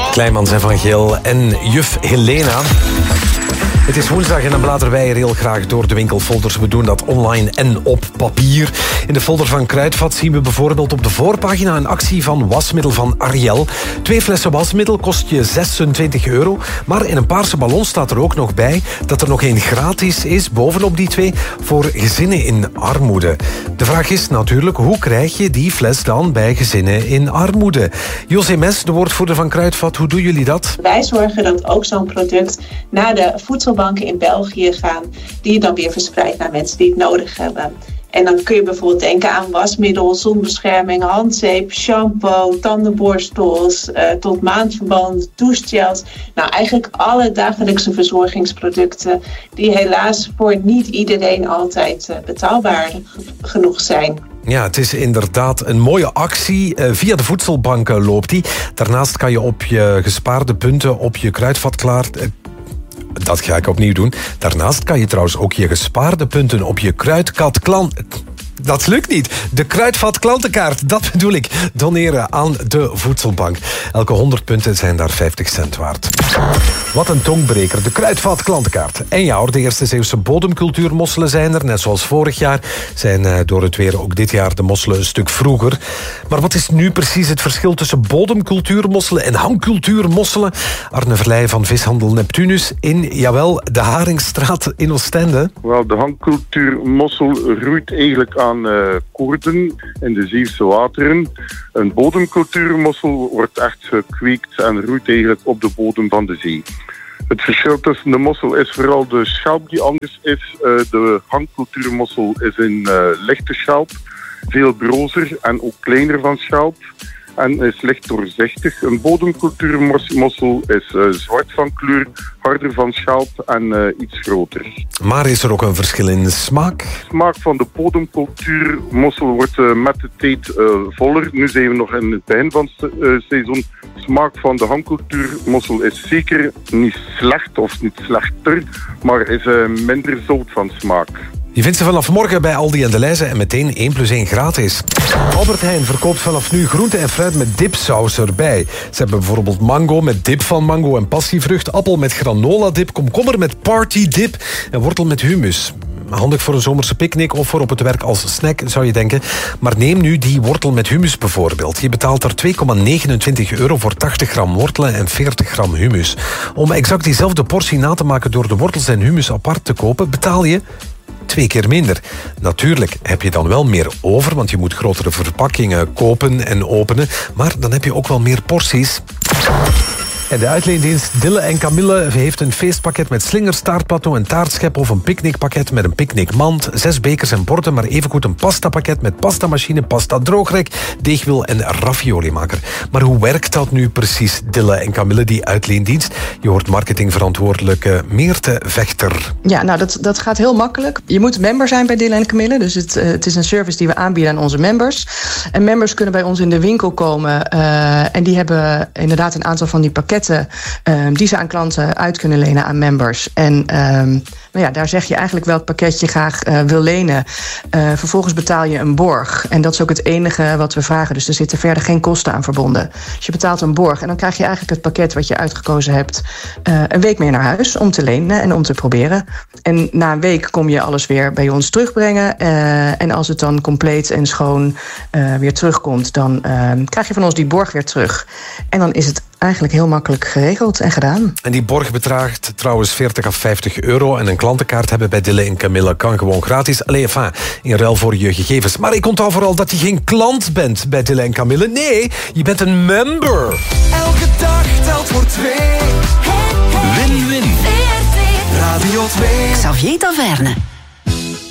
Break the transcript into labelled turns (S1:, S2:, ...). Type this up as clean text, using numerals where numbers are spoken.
S1: Kleimans en Van Geel en juf Helena. Het is woensdag en dan bladeren wij er heel graag door de winkelfolders. We doen dat online en op papier. In de folder van Kruidvat zien we bijvoorbeeld op de voorpagina een actie van wasmiddel van Ariel. 2 flessen wasmiddel kost je €26. Maar in een paarse ballon staat er ook nog bij dat er nog 1 gratis is, bovenop die 2, voor gezinnen in armoede. De vraag is natuurlijk, hoe krijg je die fles dan bij gezinnen in armoede? José Mes, de woordvoerder van Kruidvat, hoe doen jullie dat?
S2: Wij zorgen dat ook zo'n product naar de voedselbanken in België gaan, die je dan weer verspreidt naar mensen die het nodig hebben. En dan kun je bijvoorbeeld denken aan wasmiddel, zonbescherming, handzeep, shampoo, tandenborstels, tot maandverband, douchegels. Nou, eigenlijk alle dagelijkse verzorgingsproducten die helaas voor niet iedereen altijd betaalbaar genoeg zijn.
S1: Ja, het is inderdaad een mooie actie. Via de voedselbanken loopt die. Daarnaast kan je op je gespaarde punten op je Kruidvat dat ga ik opnieuw doen. Daarnaast kan je trouwens ook je gespaarde punten op je Dat lukt niet. De Kruidvat klantenkaart, dat bedoel ik. Doneren aan de voedselbank. Elke 100 punten zijn daar 50 cent waard. Wat een tongbreker, de Kruidvat klantenkaart. En ja hoor, de eerste Zeeuwse bodemcultuurmosselen zijn er. Net zoals vorig jaar zijn door het weer ook dit jaar de mosselen een stuk vroeger. Maar wat is nu precies het verschil tussen bodemcultuurmosselen en hangcultuurmosselen? Arne Verleij van vishandel Neptunus in, jawel, de Haringstraat in Oostende.
S3: Wel, de hangcultuurmossel roeit eigenlijk aan koorden in de Zeeuwse wateren. Een bodemcultuurmossel wordt echt gekweekt en roeit eigenlijk op de bodem van de zee. Het verschil tussen de mossel is vooral de schelp die anders is. De hangcultuurmossel is een lichte schelp, veel brozer en ook kleiner van schelp. En is licht doorzichtig. Een bodemcultuurmossel is zwart van kleur, harder van schelp en iets groter.
S1: Maar is er ook een verschil in de smaak?
S3: De smaak van de bodemcultuurmossel wordt met de tijd voller. Nu zijn we nog in het begin van het seizoen. De smaak van de hangcultuurmossel is zeker niet slecht of niet slechter, maar is minder zout van smaak.
S1: Je vindt ze vanaf morgen bij Aldi en Delhaize en meteen 1+1 gratis. Albert Heijn verkoopt vanaf nu groente en fruit met dipsaus erbij. Ze hebben bijvoorbeeld mango met dip van mango en passievrucht, appel met granola dip, komkommer met party dip en wortel met hummus. Handig voor een zomerse picknick of voor op het werk als snack, zou je denken. Maar neem nu die wortel met hummus bijvoorbeeld. Je betaalt er €2,29 voor 80 gram wortelen en 40 gram hummus. Om exact diezelfde portie na te maken door de wortels en hummus apart te kopen, betaal je 2 keer minder. Natuurlijk heb je dan wel meer over, want je moet grotere verpakkingen kopen en openen. Maar dan heb je ook wel meer porties. En de uitleendienst Dille en Camille heeft een feestpakket met slingerstaartplateau en taartschep of een picknickpakket met een picknickmand, 6 bekers en borden, maar evengoed een pastapakket met pastamachine, pasta droogrek, deegwiel en raviolimaker. Maar hoe werkt dat nu precies, Dille en Camille, die uitleendienst? Je hoort marketingverantwoordelijke Meerte Vechter.
S4: Ja, nou dat gaat heel makkelijk. Je moet member zijn bij Dille en Camille, dus het is een service die we aanbieden aan onze members. En members kunnen bij ons in de winkel komen en die hebben inderdaad een aantal van die pakketten die ze aan klanten uit kunnen lenen aan members. En daar zeg je eigenlijk welk pakket je graag wil lenen. Vervolgens betaal je een borg. En dat is ook het enige wat we vragen. Dus er zitten verder geen kosten aan verbonden. Dus je betaalt een borg. En dan krijg je eigenlijk het pakket wat je uitgekozen hebt een week mee naar huis om te lenen en om te proberen. En na een week kom je alles weer bij ons terugbrengen. En als het dan compleet en schoon weer terugkomt, dan krijg je van ons die borg weer terug. En dan is het eigenlijk heel makkelijk geregeld en gedaan. En
S1: die borg bedraagt trouwens €40 à €50. En een klantenkaart hebben bij Dille en Camille kan gewoon gratis. In ruil voor je gegevens. Maar ik onthoud vooral dat je geen klant bent bij Dille en Camille. Nee, je bent een member.
S5: Elke dag telt voor 2. Win-win. Radio 2.
S6: Xavier Taverne.